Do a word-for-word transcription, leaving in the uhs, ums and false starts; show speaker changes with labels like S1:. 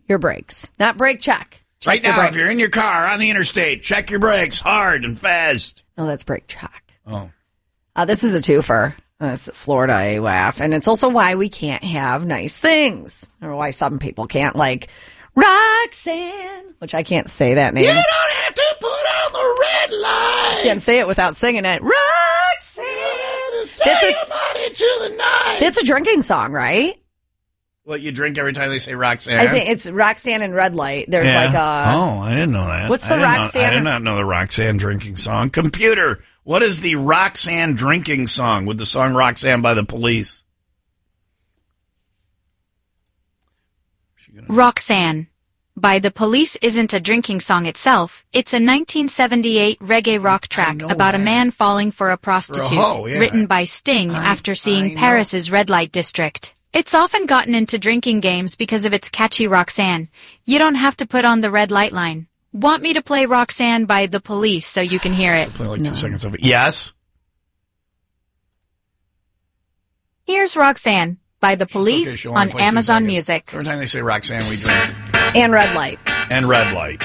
S1: your brakes. Not brake check. Check
S2: right
S1: your
S2: now,
S1: brakes.
S2: if you're in your car on the interstate, check your brakes hard and fast.
S1: No, that's brake check.
S2: Oh.
S1: Uh, this is a twofer. This is Florida A W A F. And it's also why we can't have nice things. Or why some people can't, like Roxanne, which I can't say that name.
S2: You don't have to put on the red light.
S1: Can't say it without singing it. Roxanne. That's a,
S2: to the night.
S1: that's a drinking song, right?
S2: What, you drink every time they say Roxanne?
S1: I think it's Roxanne and Red Light. There's
S2: Yeah.
S1: like a...
S2: Oh, I didn't know that.
S1: What's
S2: I
S1: the
S2: didn't know-
S1: Roxanne-
S2: I did not know the Roxanne drinking song. Computer, what is the Roxanne drinking song with the song Roxanne by the Police?
S3: Roxanne by The Police isn't a drinking song itself. It's a nineteen seventy-eight reggae rock track
S2: know
S3: about
S2: that.
S3: a man falling for a prostitute,
S2: hoe, yeah.
S3: written by Sting
S2: I-
S3: after
S2: I
S3: seeing
S2: know.
S3: Paris's red light district. It's often gotten into drinking games because of its catchy Roxanne. You don't have to put on the red light line. Want me to play Roxanne by The Police so you can hear it?
S2: Play like two seconds of it. Yes?
S3: Here's Roxanne by The
S2: Okay,
S3: Police
S2: she'll only
S3: on
S2: play two
S3: Amazon
S2: seconds.
S3: Music.
S2: Every time they say Roxanne, we drink.
S1: And Red Light.
S2: And Red Light.